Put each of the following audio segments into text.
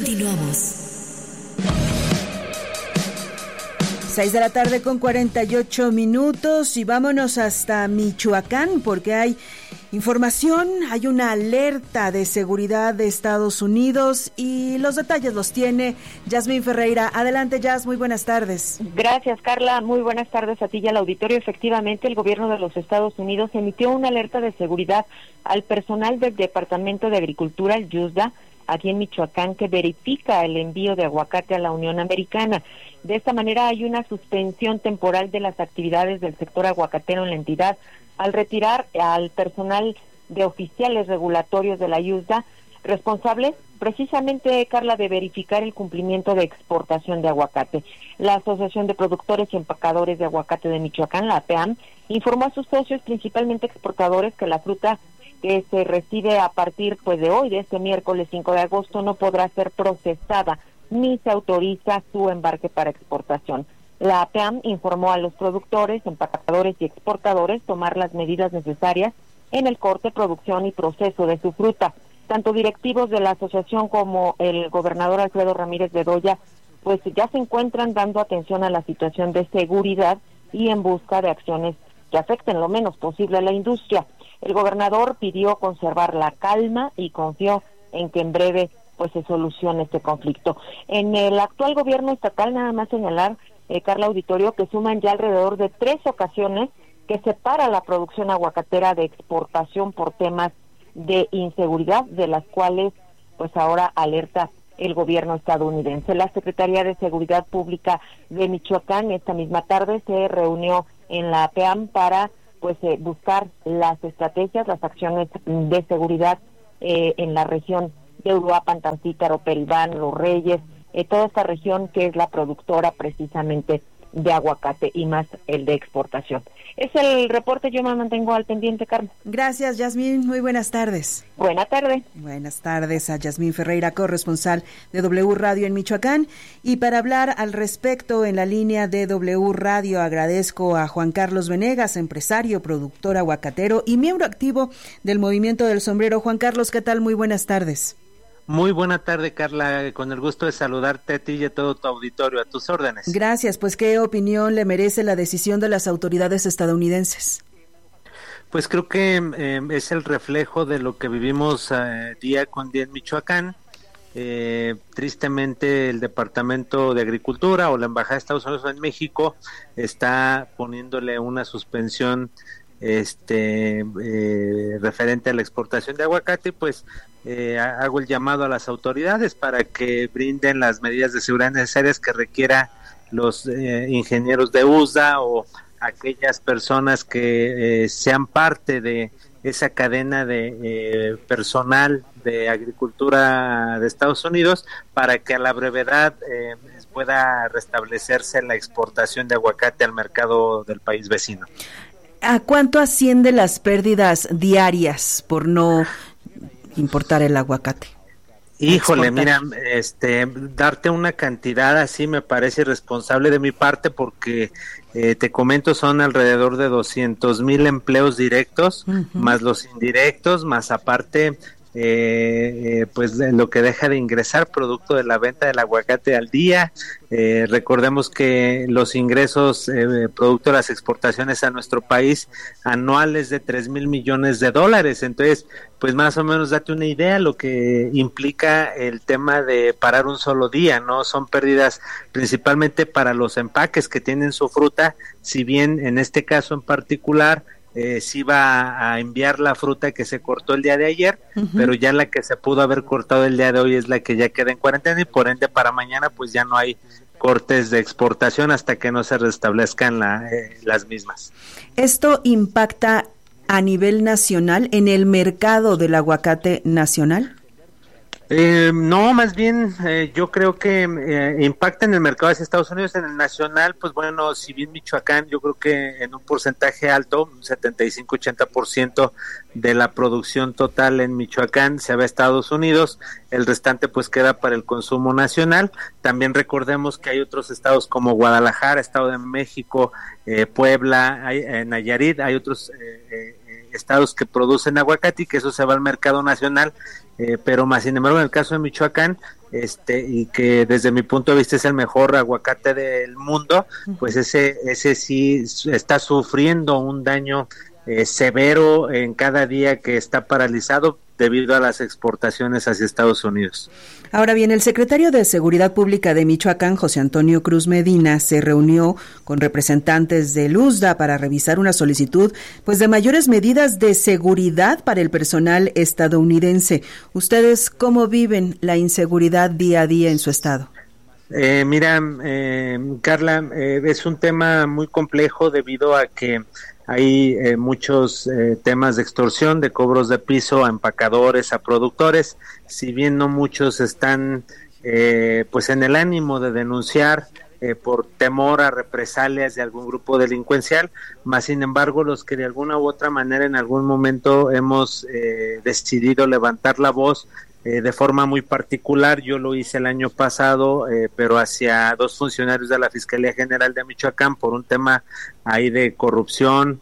Continuamos. 6 de la tarde con 48 minutos y vámonos hasta Michoacán porque hay información, hay una alerta de seguridad de Estados Unidos y los detalles los tiene Yasmín Ferreira. Adelante, Yas, muy buenas tardes. Gracias, Carla. Muy buenas tardes a ti y al auditorio. Efectivamente, el gobierno de los Estados Unidos emitió una alerta de seguridad al personal del Departamento de Agricultura, el USDA, aquí en Michoacán, que verifica el envío de aguacate a la Unión Americana. De esta manera hay una suspensión temporal de las actividades del sector aguacatero en la entidad al retirar al personal de oficiales regulatorios de la USDA responsables precisamente, Carla, de verificar el cumplimiento de exportación de aguacate. La Asociación de Productores y Empacadores de Aguacate de Michoacán, la APEAM, informó a sus socios, principalmente exportadores, que la fruta que se recibe a partir de hoy, de este miércoles 5 de agosto, no podrá ser procesada ni se autoriza su embarque para exportación. La APEAM informó a los productores, empacadores y exportadores tomar las medidas necesarias en el corte, producción y proceso de su fruta. Tanto directivos de la asociación como el gobernador Alfredo Ramírez Bedoya, pues ya se encuentran dando atención a la situación de seguridad y en busca de acciones que afecten lo menos posible a la industria. El gobernador pidió conservar la calma y confió en que en breve se solucione este conflicto. En el actual gobierno estatal, nada más señalar, Carla Auditorio, que suman ya alrededor de 3 ocasiones que separa la producción aguacatera de exportación por temas de inseguridad, de las cuales ahora alerta el gobierno estadounidense. La Secretaría de Seguridad Pública de Michoacán esta misma tarde se reunió en la APEAM para buscar las estrategias, las acciones de seguridad en la región de Uruapan, Tamcícaro, Peribán, Los Reyes, toda esta región que es la productora precisamente de aguacate y más el de exportación. Es el reporte, yo me mantengo al pendiente, Carmen. Gracias, Yasmín, muy buenas tardes. Buenas tardes. Buenas tardes a Yasmín Ferreira, corresponsal de W Radio en Michoacán. Y para hablar al respecto en la línea de W Radio, agradezco a Juan Carlos Venegas, empresario, productor aguacatero y miembro activo del Movimiento del Sombrero. Juan Carlos, ¿qué tal? Muy buenas tardes. Muy buena tarde, Carla, con el gusto de saludarte a ti y a todo tu auditorio, a tus órdenes. Gracias, ¿qué opinión le merece la decisión de las autoridades estadounidenses? Pues creo que es el reflejo de lo que vivimos día con día en Michoacán. Tristemente el Departamento de Agricultura o la Embajada de Estados Unidos en México está poniéndole una suspensión referente a la exportación de aguacate. Hago el llamado a las autoridades para que brinden las medidas de seguridad necesarias que requiera los ingenieros de USDA o aquellas personas que sean parte de esa cadena de personal de agricultura de Estados Unidos, para que a la brevedad pueda restablecerse la exportación de aguacate al mercado del país vecino. ¿A cuánto ascienden las pérdidas diarias por no importar el aguacate? Híjole, mira, darte una cantidad así me parece irresponsable de mi parte, porque te comento, son alrededor de 200,000 empleos directos, más los indirectos, más aparte lo que deja de ingresar producto de la venta del aguacate al día. Recordemos que los ingresos producto de las exportaciones a nuestro país anuales de 3,000 millones de dólares. Entonces, más o menos date una idea lo que implica el tema de parar un solo día, ¿no? Son pérdidas principalmente para los empaques que tienen su fruta, si bien en este caso en particular sí va a enviar la fruta que se cortó el día de ayer, pero ya la que se pudo haber cortado el día de hoy es la que ya queda en cuarentena, y por ende para mañana ya no hay cortes de exportación hasta que no se restablezcan las mismas. ¿Esto impacta a nivel nacional en el mercado del aguacate nacional? No, más bien yo creo que impacta en el mercado de Estados Unidos. En el nacional, si bien Michoacán, yo creo que en un porcentaje alto, un 75-80% de la producción total en Michoacán se va a Estados Unidos, el restante queda para el consumo nacional. También recordemos que hay otros estados como Guadalajara, Estado de México, Puebla, Nayarit, hay otros estados que producen aguacate y que eso se va al mercado nacional, pero más sin embargo en el caso de Michoacán, y que desde mi punto de vista es el mejor aguacate del mundo, pues ese sí está sufriendo un daño severo en cada día que está paralizado debido a las exportaciones hacia Estados Unidos. Ahora bien, el secretario de Seguridad Pública de Michoacán, José Antonio Cruz Medina, se reunió con representantes del USDA para revisar una solicitud de mayores medidas de seguridad para el personal estadounidense. ¿Ustedes cómo viven la inseguridad día a día en su estado? Mira, Carla, es un tema muy complejo debido a que hay muchos temas de extorsión, de cobros de piso a empacadores, a productores. Si bien no muchos están pues en el ánimo de denunciar por temor a represalias de algún grupo delincuencial, más sin embargo los que de alguna u otra manera en algún momento hemos decidido levantar la voz de forma muy particular. Yo lo hice el año pasado, pero hacia 2 funcionarios de la Fiscalía General de Michoacán por un tema ahí de corrupción.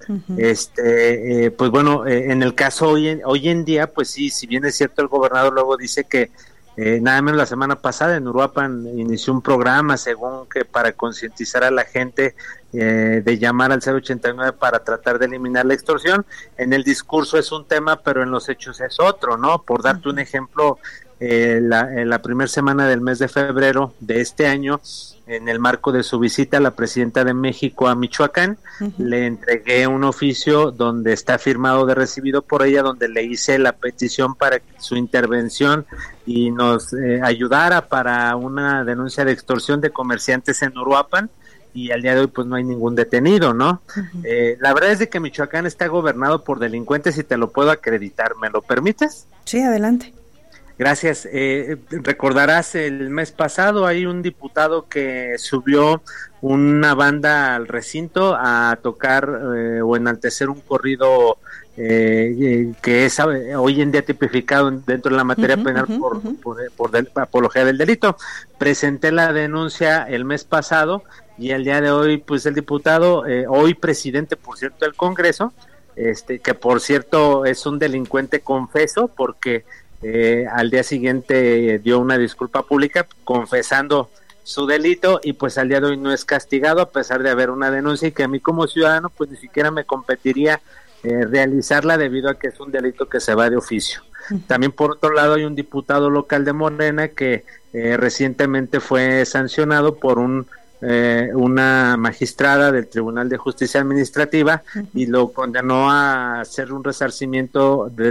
Pues bueno, en el caso hoy en día, pues sí, si bien es cierto, el gobernador luego dice que nada menos la semana pasada en Uruapan inició un programa según que para concientizar a la gente de llamar al 089 para tratar de eliminar la extorsión. En el discurso es un tema, pero en los hechos es otro, ¿no? Por darte un ejemplo, en la primera semana del mes de febrero de este año, en el marco de su visita a la presidenta de México a Michoacán, le entregué un oficio donde está firmado de recibido por ella, donde le hice la petición para su intervención y nos ayudara para una denuncia de extorsión de comerciantes en Uruapan, y al día de hoy pues no hay ningún detenido, ¿no? La verdad es de que Michoacán está gobernado por delincuentes y te lo puedo acreditar. ¿Me lo permites? Sí, adelante. Gracias. Recordarás el mes pasado hay un diputado que subió una banda al recinto a tocar o enaltecer un corrido que es hoy en día tipificado dentro de la materia penal por apología del delito. Presenté la denuncia el mes pasado y al día de hoy pues el diputado, hoy presidente por cierto del Congreso, que por cierto es un delincuente confeso porque al día siguiente dio una disculpa pública confesando su delito y pues al día de hoy no es castigado a pesar de haber una denuncia y que a mí como ciudadano pues ni siquiera me competiría realizarla debido a que es un delito que se va de oficio. También por otro lado hay un diputado local de Morena que recientemente fue sancionado por una magistrada del Tribunal de Justicia Administrativa y lo condenó a hacer un resarcimiento de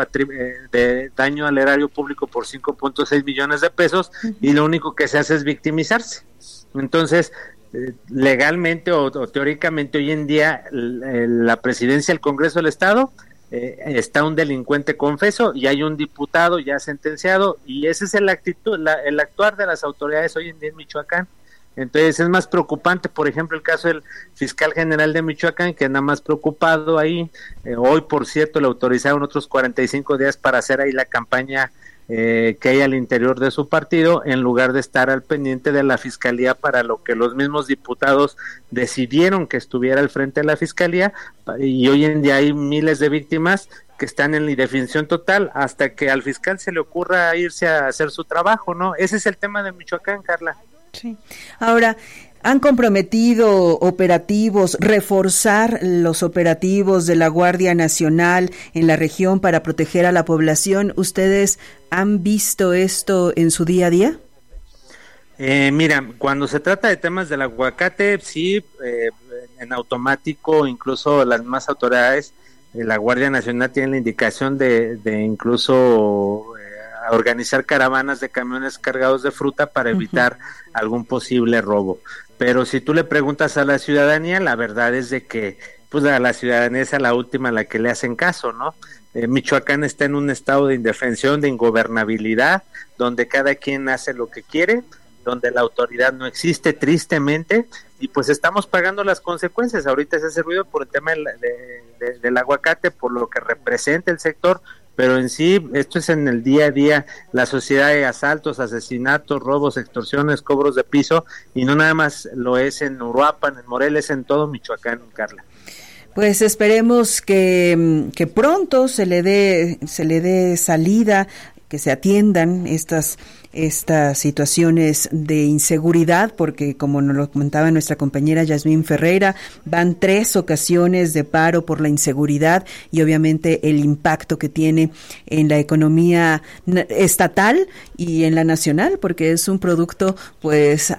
daño al erario público por 5.6 millones de pesos y lo único que se hace es victimizarse. Entonces, legalmente o teóricamente hoy en día la presidencia del Congreso del Estado está un delincuente confeso y hay un diputado ya sentenciado y ese es el actuar de las autoridades hoy en día en Michoacán. Entonces es más preocupante, por ejemplo, el caso del fiscal general de Michoacán, que anda más preocupado ahí. Hoy, por cierto, le autorizaron otros 45 días para hacer ahí la campaña que hay al interior de su partido, en lugar de estar al pendiente de la fiscalía para lo que los mismos diputados decidieron que estuviera al frente de la fiscalía, y hoy en día hay miles de víctimas que están en indefensión total hasta que al fiscal se le ocurra irse a hacer su trabajo, ¿no? Ese es el tema de Michoacán, Carla. Sí. Ahora, ¿han comprometido operativos, reforzar los operativos de la Guardia Nacional en la región para proteger a la población? ¿Ustedes han visto esto en su día a día? Mira, cuando se trata de temas del aguacate, sí, en automático, incluso las más autoridades, la Guardia Nacional tiene la indicación de incluso organizar caravanas de camiones cargados de fruta para evitar algún posible robo. Pero si tú le preguntas a la ciudadanía, la verdad es de que pues a la ciudadanía es a la última a la que le hacen caso, ¿no? Michoacán está en un estado de indefensión, de ingobernabilidad, donde cada quien hace lo que quiere, donde la autoridad no existe, tristemente, y pues estamos pagando las consecuencias. Ahorita se hace ruido por el tema del aguacate, por lo que representa el sector, pero en sí, esto es en el día a día, la sociedad de asaltos, asesinatos, robos, extorsiones, cobros de piso, y no nada más lo es en Uruapan, en Morelos, en todo Michoacán, Carla. Pues esperemos que pronto se le dé salida, que se atiendan estas situaciones de inseguridad, porque como nos lo comentaba nuestra compañera Yasmín Ferreira, van 3 ocasiones de paro por la inseguridad y obviamente el impacto que tiene en la economía estatal y en la nacional, porque es un producto pues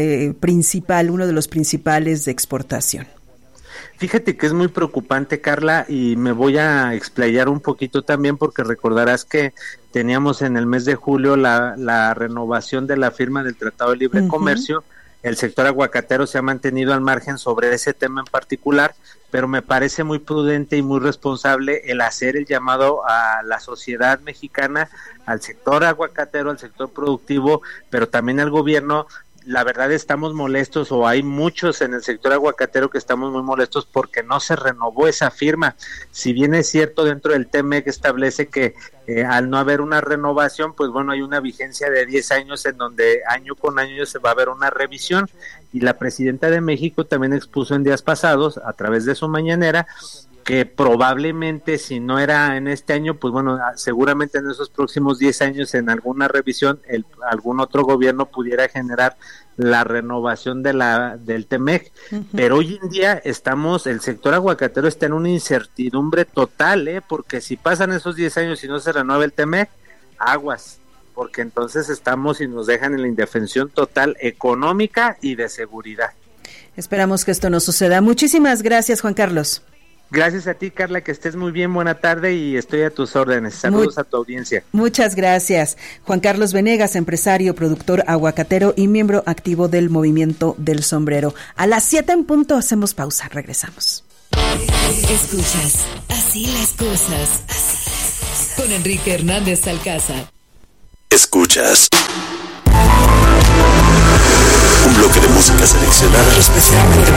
uno de los principales de exportación. Fíjate que es muy preocupante, Carla, y me voy a explayar un poquito también porque recordarás que teníamos en el mes de julio la renovación de la firma del Tratado de Libre Comercio. El sector aguacatero se ha mantenido al margen sobre ese tema en particular, pero me parece muy prudente y muy responsable el hacer el llamado a la sociedad mexicana, al sector aguacatero, al sector productivo, pero también al gobierno. La verdad estamos molestos, o hay muchos en el sector aguacatero que estamos muy molestos porque no se renovó esa firma. Si bien es cierto, dentro del TEMEC establece que al no haber una renovación, pues bueno, hay una vigencia de 10 años en donde año con año se va a ver una revisión, y la presidenta de México también expuso en días pasados, a través de su mañanera, que probablemente si no era en este año, pues bueno, seguramente en esos próximos 10 años en alguna revisión algún otro gobierno pudiera generar la renovación del TEMEC, pero hoy en día el sector aguacatero está en una incertidumbre total, porque si pasan esos 10 años y no se renueva el TEMEC, aguas, porque entonces estamos y nos dejan en la indefensión total económica y de seguridad. Esperamos que esto no suceda. Muchísimas gracias, Juan Carlos. Gracias a ti, Carla, que estés muy bien, buena tarde y estoy a tus órdenes. Saludos a tu audiencia. Muchas gracias. Juan Carlos Venegas, empresario, productor aguacatero y miembro activo del Movimiento del Sombrero. A las 7 en punto hacemos pausa, regresamos. Escuchas Así las cosas con Enrique Hernández Alcázar. Escuchas un bloque de música seleccionada especialmente